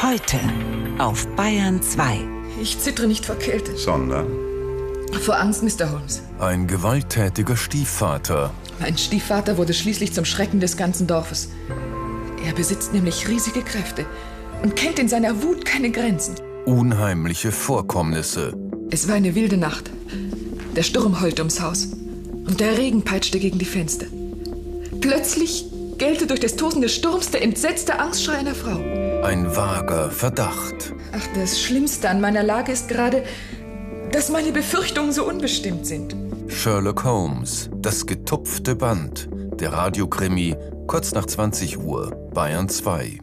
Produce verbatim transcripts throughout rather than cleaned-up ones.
Heute auf Bayern zwei. Ich zittere nicht vor Kälte. Sondern? Vor Angst, Mister Holmes. Ein gewalttätiger Stiefvater. Mein Stiefvater wurde schließlich zum Schrecken des ganzen Dorfes. Er besitzt nämlich riesige Kräfte und kennt in seiner Wut keine Grenzen. Unheimliche Vorkommnisse. Es war eine wilde Nacht. Der Sturm heulte ums Haus und der Regen peitschte gegen die Fenster. Plötzlich gellte durch das Tosen des Sturms der entsetzte Angstschrei einer Frau. Ein vager Verdacht. Ach, das Schlimmste an meiner Lage ist gerade, dass meine Befürchtungen so unbestimmt sind. Sherlock Holmes, das getupfte Band. Der Radiokrimi, kurz nach zwanzig Uhr, Bayern zwei.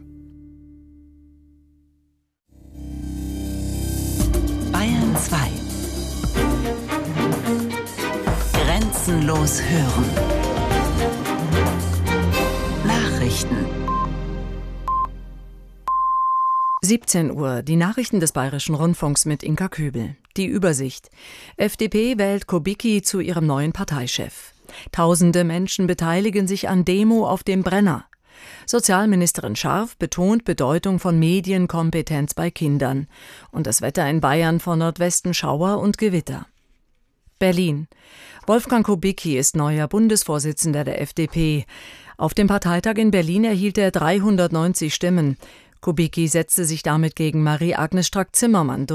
Bayern zwei. Grenzenlos hören. Nachrichten. siebzehn Uhr, die Nachrichten des Bayerischen Rundfunks mit Inka Kübel. Die Übersicht. F D P wählt Kubicki zu ihrem neuen Parteichef. Tausende Menschen beteiligen sich an Demo auf dem Brenner. Sozialministerin Scharf betont Bedeutung von Medienkompetenz bei Kindern. Und das Wetter in Bayern von Nordwesten Schauer und Gewitter. Berlin. Wolfgang Kubicki ist neuer Bundesvorsitzender der F D P. Auf dem Parteitag in Berlin erhielt er dreihundertneunzig Stimmen. Kubicki setzte sich damit gegen Marie-Agnes Strack-Zimmermann durch.